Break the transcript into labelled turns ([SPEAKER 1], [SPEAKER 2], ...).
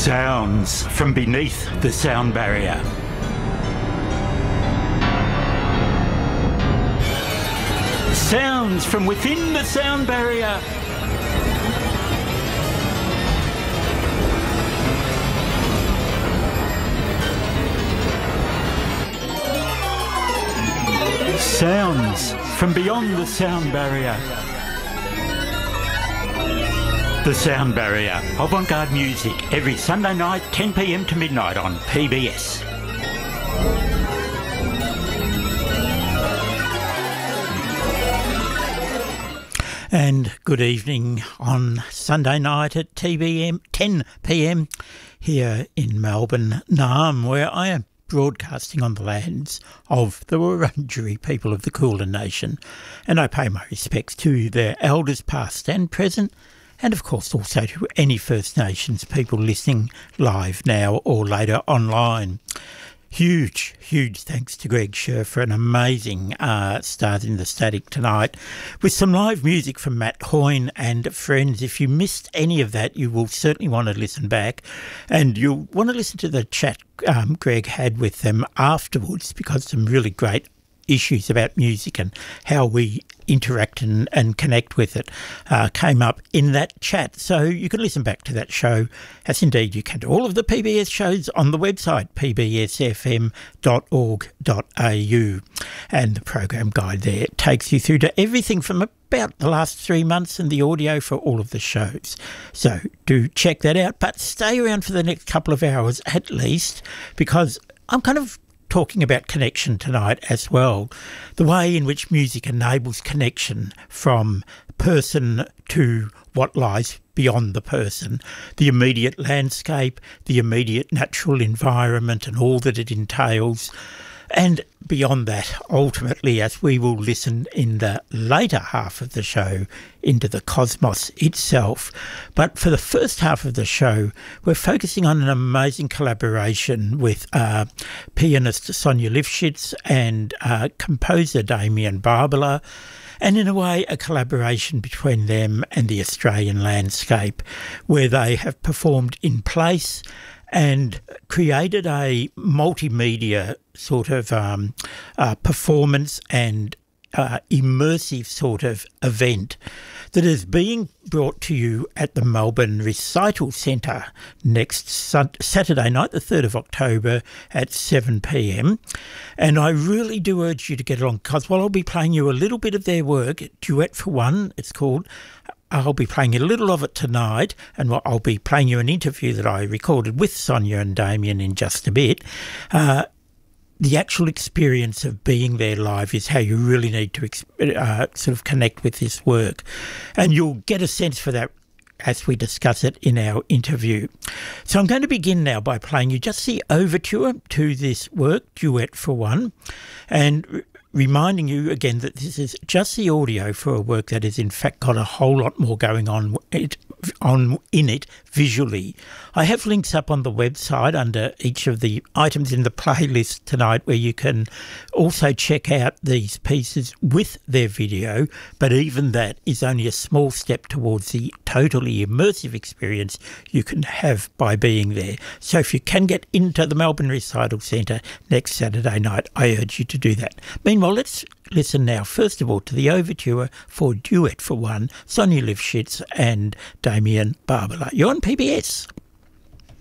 [SPEAKER 1] Sounds from beneath the sound barrier. Sounds from within the sound barrier. Sounds from beyond the sound barrier. The Sound Barrier, avant-garde music, every Sunday night, 10 p.m. to midnight on PBS. And good evening on Sunday night at TBM, 10 p.m. here in Melbourne, Naarm, where I am broadcasting on the lands of the Wurundjeri people of the Kulin Nation. And I pay my respects to their elders past and present, and of course also to any First Nations people listening live now or later online. Huge thanks to Greg Scher for an amazing start in the Static tonight with some live music from Matt Hoyne and friends. If you missed any of that, you will certainly want to listen back, and you'll want to listen to the chat Greg had with them afterwards, because some really great issues about music and how we interact and connect with it came up in that chat. So you can listen back to that show, as indeed you can do all of the PBS shows on the website pbsfm.org.au, and the program guide there takes you through to everything from about the last 3 months and the audio for all of the shows. So do check that out, but stay around for the next couple of hours at least, because I'm kind of talking about connection tonight as well, the way in which music enables connection from person to what lies beyond the person, the immediate landscape, the immediate natural environment and all that it entails, and beyond that, ultimately, as we will listen in the later half of the show, into the cosmos itself. But for the first half of the show, we're focusing on an amazing collaboration with pianist Sonia Lifshitz and composer Damien Barbala, and in a way a collaboration between them and the Australian landscape, where they have performed in place and created a multimedia sort of performance and immersive sort of event that is being brought to you at the Melbourne Recital Centre next Saturday night, the 3rd of October at 7 p.m. And I really do urge you to get along, because while I'll be playing you a little bit of their work, Duet for One it's called, I'll be playing you a little of it tonight, and I'll be playing you an interview that I recorded with Sonia and Damien in just a bit. The actual experience of being there live is how you really need to sort of connect with this work. And you'll get a sense for that as we discuss it in our interview. So I'm going to begin now by playing you just the overture to this work, Duet for One, and reminding you again that this is just the audio for a work that has in fact got a whole lot more going on in it visually. I have links up on the website under each of the items in the playlist tonight, where you can also check out these pieces with their video, but even that is only a small step towards the totally immersive experience you can have by being there. So if you can get into the Melbourne Recital Centre next Saturday night, I urge you to do that. Meanwhile, let's listen now, first of all, to the overture for Duet for One, Sonia Lifshitz and Damien Barbala. You're on PBS.